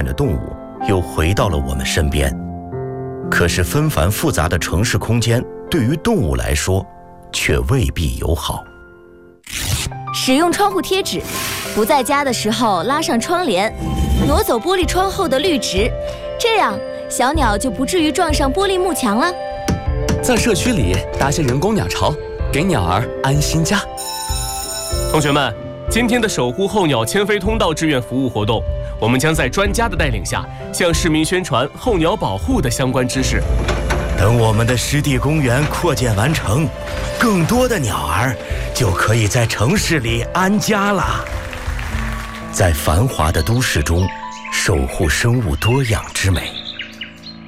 的动物又回到了我们身边。可是纷繁复杂的城市空间对于动物来说却未必友好。 使用窗户贴纸，不在家的时候拉上窗帘，挪走玻璃窗后的绿植，这样小鸟就不至于撞上玻璃幕墙了。 在社区里搭些人工鸟巢，给鸟儿安心家。 同学们，今天的守护候鸟迁飞通道志愿服务活动，我们将在专家的带领下，向市民宣传候鸟保护的相关知识。 等我们的湿地公园扩建完成，更多的鸟儿就可以在城市里安家了。在繁华的都市中，守护生物多样之美。